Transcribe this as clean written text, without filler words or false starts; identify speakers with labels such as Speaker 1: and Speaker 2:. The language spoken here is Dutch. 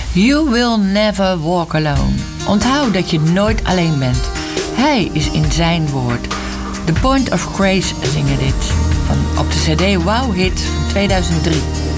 Speaker 1: You will never walk alone. Onthoud dat je nooit alleen bent. Hij is in zijn woord. The Point of Grace zingen dit. Op de CD Wow Hits van 2003.